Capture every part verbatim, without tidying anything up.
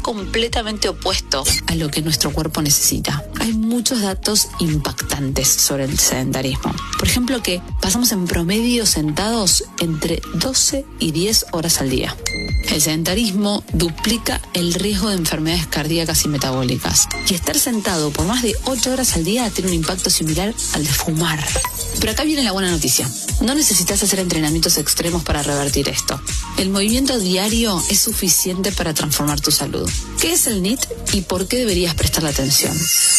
completamente opuesto a lo que nuestro cuerpo necesita. Hay muchos datos impactantes sobre el sedentarismo. Por ejemplo, que pasamos en promedio sentados entre doce y diez horas al día. El sedentarismo duplica el riesgo de enfermedades cardíacas y metabólicas. Y estar sentado por más de ocho horas al día tiene un impacto similar al de fumar. Pero acá viene la buena noticia. No necesitas hacer entrenamientos extremos para revertir esto. El movimiento diario es suficiente para transformar tu salud. ¿Qué es el N I T y por qué deberías prestarle atención?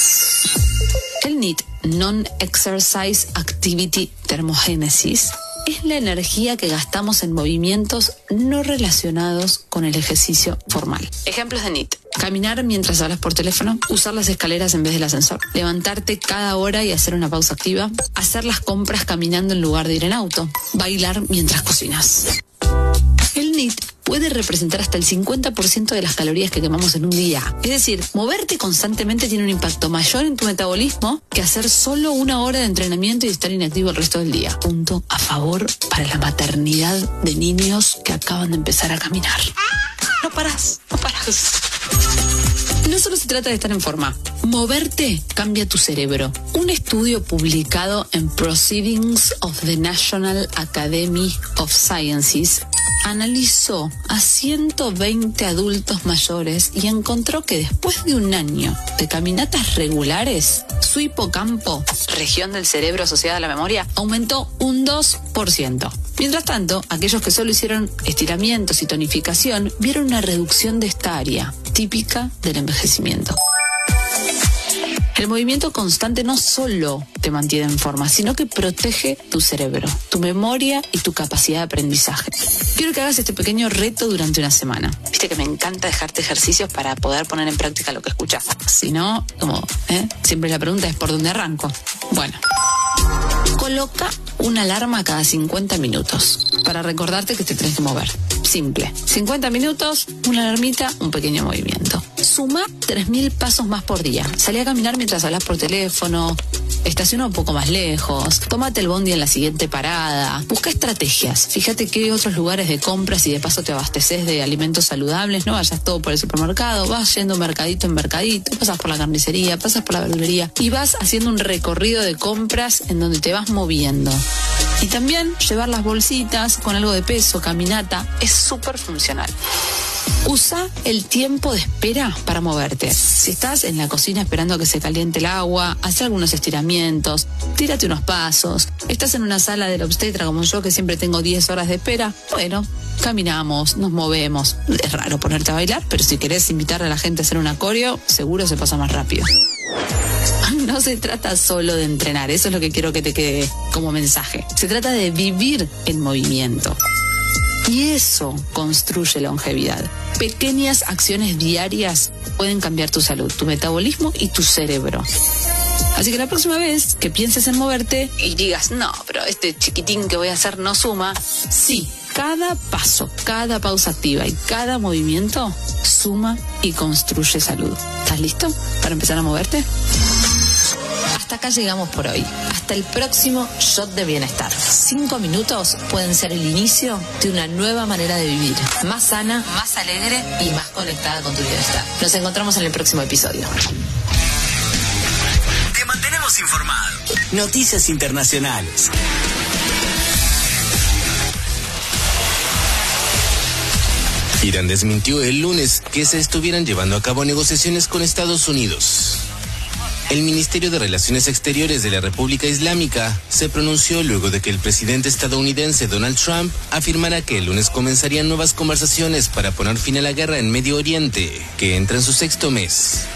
El N I T, Non-Exercise Activity Thermogenesis, es la energía que gastamos en movimientos no relacionados con el ejercicio formal. Ejemplos de N I T. Caminar mientras hablas por teléfono, usar las escaleras en vez del ascensor, levantarte cada hora y hacer una pausa activa, hacer las compras caminando en lugar de ir en auto, bailar mientras cocinas. El N I T puede representar hasta el cincuenta por ciento de las calorías que quemamos en un día. Es decir, moverte constantemente tiene un impacto mayor en tu metabolismo que hacer solo una hora de entrenamiento y estar inactivo el resto del día. Punto a favor para la maternidad de niños que acaban de empezar a caminar. No parás, no parás. No solo se trata de estar en forma. Moverte cambia tu cerebro. Un estudio publicado en Proceedings of the National Academy of Sciences analizó a ciento veinte adultos mayores y encontró que después de un año de caminatas regulares, su hipocampo, región del cerebro asociada a la memoria, aumentó un dos por ciento. Mientras tanto, aquellos que solo hicieron estiramientos y tonificación vieron una reducción de esta área, típica del envejecimiento. El movimiento constante no solo te mantiene en forma, sino que protege tu cerebro, tu memoria y tu capacidad de aprendizaje. Quiero que hagas este pequeño reto durante una semana. Viste que me encanta dejarte ejercicios para poder poner en práctica lo que escuchas. Si no, como, ¿eh? Siempre la pregunta es ¿por dónde arranco? Bueno, coloca una alarma cada cincuenta minutos para recordarte que te tenés que mover. Simple. cincuenta minutos, una alarmita, un pequeño movimiento. Suma tres mil pasos más por día. Salí a caminar mientras hablas por teléfono. Estaciona un poco más lejos. Tómate el bondi en la siguiente parada. Busca estrategias. Fíjate qué otros lugares de compras y de paso te abasteces de alimentos saludables. No vayas todo por el supermercado. Vas yendo mercadito en mercadito. Pasas por la carnicería, pasas por la verdulería. Y vas haciendo un recorrido de compras en donde te vas moviendo. Y también llevar las bolsitas con algo de peso, caminata, es súper funcional. Usa el tiempo de espera para moverte. Si estás en la cocina esperando a que se caliente el agua, haz algunos estiramientos, tírate unos pasos. Estás en una sala del obstetra como yo que siempre tengo diez horas de espera, bueno, caminamos, nos movemos. Es raro ponerte a bailar, pero si querés invitar a la gente a hacer un coreo, seguro se pasa más rápido. No se trata solo de entrenar, eso es lo que quiero que te quede como mensaje. Se trata de vivir en movimiento. Y eso construye longevidad. Pequeñas acciones diarias pueden cambiar tu salud, tu metabolismo y tu cerebro. Así que la próxima vez que pienses en moverte y digas, no, pero este chiquitín que voy a hacer no suma, sí, cada paso, cada pausa activa y cada movimiento suma y construye salud. ¿Estás listo para empezar a moverte? Hasta acá llegamos por hoy. Hasta el próximo Shot de Bienestar. Cinco minutos pueden ser el inicio de una nueva manera de vivir. Más sana, más alegre y más conectada con tu bienestar. Nos encontramos en el próximo episodio. Te mantenemos informado. Noticias internacionales. Irán desmintió el lunes que se estuvieran llevando a cabo negociaciones con Estados Unidos. El Ministerio de Relaciones Exteriores de la República Islámica se pronunció luego de que el presidente estadounidense Donald Trump afirmara que el lunes comenzarían nuevas conversaciones para poner fin a la guerra en Medio Oriente, que entra en su sexto mes.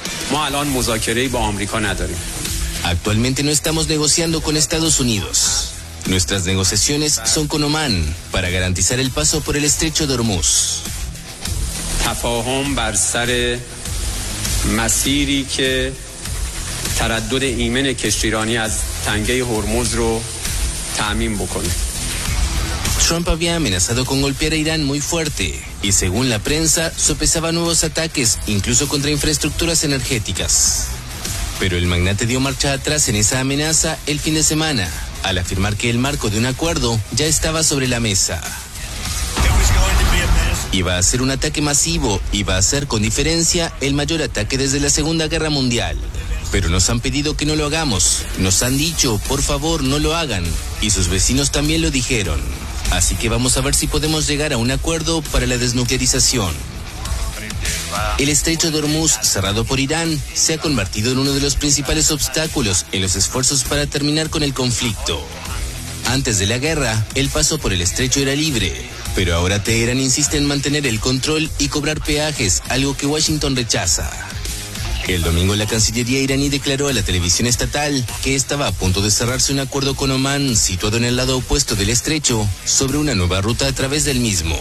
Actualmente no estamos negociando con Estados Unidos. Nuestras negociaciones son con Omán para garantizar el paso por el estrecho de Hormuz. تفاهم بر سر مسیری که تردد ایمن کشتیرانی از تنگه هرمز رو تأمین بکنه. Trump había amenazado con golpear a Irán muy fuerte y según la prensa sopesaba nuevos ataques incluso contra infraestructuras energéticas. Pero el magnate dio marcha atrás en esa amenaza el fin de semana al afirmar que el marco de un acuerdo ya estaba sobre la mesa. Iba a ser un ataque masivo, iba a ser con diferencia el mayor ataque desde la Segunda Guerra Mundial. Pero nos han pedido que no lo hagamos, nos han dicho, por favor, no lo hagan, y sus vecinos también lo dijeron. Así que vamos a ver si podemos llegar a un acuerdo para la desnuclearización. El estrecho de Hormuz, cerrado por Irán, se ha convertido en uno de los principales obstáculos en los esfuerzos para terminar con el conflicto. Antes de la guerra, el paso por el estrecho era libre, pero ahora Teherán insiste en mantener el control y cobrar peajes, algo que Washington rechaza. El domingo la Cancillería iraní declaró a la televisión estatal que estaba a punto de cerrarse un acuerdo con Omán, situado en el lado opuesto del estrecho, sobre una nueva ruta a través del mismo.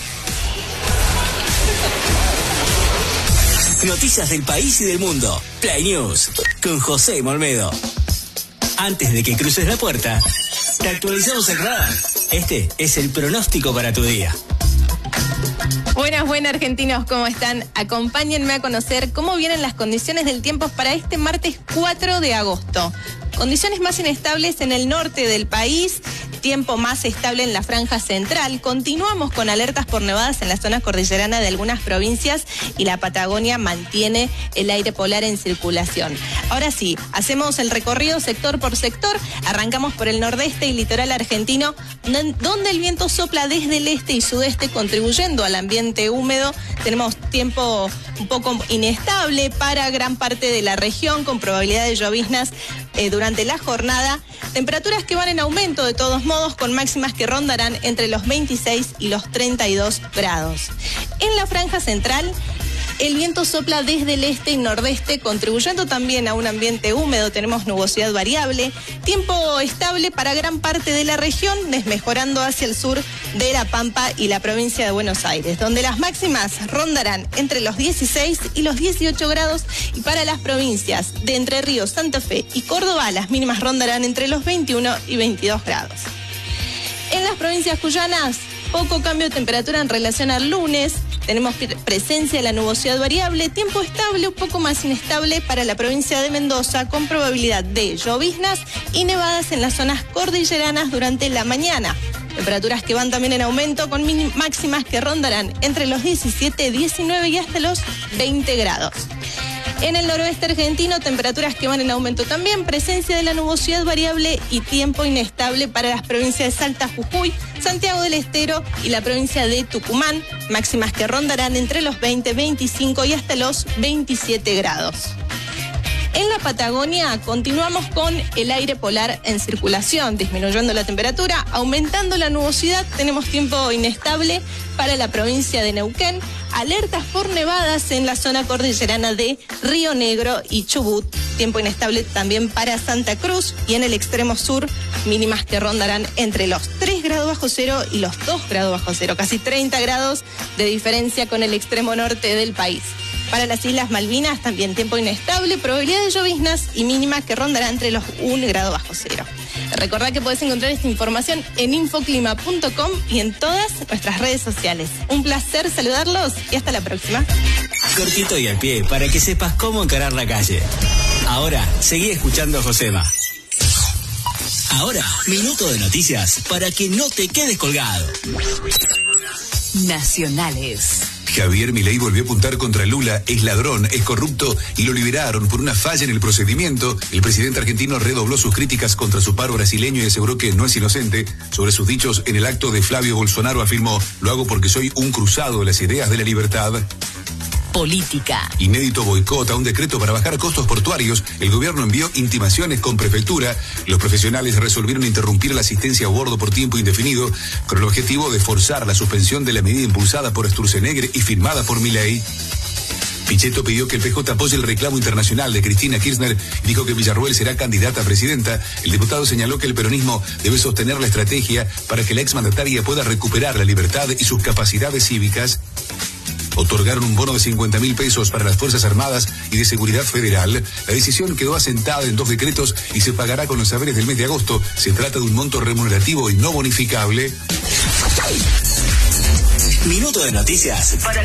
Noticias del país y del mundo. Play News con José Olmedo. Antes de que cruces la puerta, te actualizamos el radar. Este es el pronóstico para tu día. Buenas, buenas argentinos, ¿cómo están? Acompáñenme a conocer cómo vienen las condiciones del tiempo para este martes cuatro de agosto. Condiciones más inestables en el norte del país, tiempo más estable en la franja central. Continuamos con alertas por nevadas en la zona cordillerana de algunas provincias y la Patagonia mantiene el aire polar en circulación. Ahora sí, hacemos el recorrido sector por sector. Arrancamos por el nordeste y litoral argentino, donde el viento sopla desde el este y sudeste, contribuyendo al ambiente húmedo. Tenemos tiempo un poco inestable para gran parte de la región, con probabilidad de lloviznas eh, durante la jornada. Temperaturas que van en aumento de todos modos, con máximas que rondarán entre los veintiséis y los treinta y dos grados. En la franja central, el viento sopla desde el este y nordeste, contribuyendo también a un ambiente húmedo. Tenemos nubosidad variable, tiempo estable para gran parte de la región, desmejorando hacia el sur de La Pampa y la provincia de Buenos Aires, donde las máximas rondarán entre los dieciséis y los dieciocho grados, y para las provincias de Entre Ríos, Santa Fe y Córdoba, las mínimas rondarán entre los veintiuno y veintidós grados. En las provincias cuyanas, poco cambio de temperatura en relación al lunes. Tenemos presencia de la nubosidad variable, tiempo estable, un poco más inestable para la provincia de Mendoza, con probabilidad de lloviznas y nevadas en las zonas cordilleranas durante la mañana. Temperaturas que van también en aumento, con máximas que rondarán entre los diecisiete, diecinueve y hasta los veinte grados. En el noroeste argentino, temperaturas que van en aumento también, presencia de la nubosidad variable y tiempo inestable para las provincias de Salta, Jujuy, Santiago del Estero y la provincia de Tucumán, máximas que rondarán entre los veinte, veinticinco y hasta los veintisiete grados. En la Patagonia continuamos con el aire polar en circulación, disminuyendo la temperatura, aumentando la nubosidad. Tenemos tiempo inestable para la provincia de Neuquén, alertas por nevadas en la zona cordillerana de Río Negro y Chubut, tiempo inestable también para Santa Cruz, y en el extremo sur, mínimas que rondarán entre los tres grados bajo cero y los dos grados bajo cero, casi treinta grados de diferencia con el extremo norte del país. Para las Islas Malvinas también tiempo inestable, probabilidad de lloviznas y mínima que rondará entre los un grado bajo cero. Recordá que podés encontrar esta información en infoclima punto com y en todas nuestras redes sociales. Un placer saludarlos y hasta la próxima. Cortito y al pie para que sepas cómo encarar la calle. Ahora, seguí escuchando a Josema. Ahora, minuto de noticias para que no te quedes colgado. Nacionales. Javier Milei volvió a apuntar contra Lula, es ladrón, es corrupto, y lo liberaron por una falla en el procedimiento. El presidente argentino redobló sus críticas contra su par brasileño y aseguró que no es inocente. Sobre sus dichos en el acto de Flavio Bolsonaro afirmó: lo hago porque soy un cruzado de las ideas de la libertad. Política. Inédito boicot a un decreto para bajar costos portuarios. El gobierno envió intimaciones con prefectura. Los profesionales resolvieron interrumpir la asistencia a bordo por tiempo indefinido, con el objetivo de forzar la suspensión de la medida impulsada por Sturzenegger y firmada por Milei. Pichetto pidió que el P J apoye el reclamo internacional de Cristina Kirchner y dijo que Villarruel será candidata a presidenta. El diputado señaló que el peronismo debe sostener la estrategia para que la exmandataria pueda recuperar la libertad y sus capacidades cívicas. Otorgaron un bono de cincuenta mil pesos para las Fuerzas Armadas y de Seguridad Federal. La decisión quedó asentada en dos decretos y se pagará con los saberes del mes de agosto. Se trata de un monto remunerativo y no bonificable. Minuto de noticias para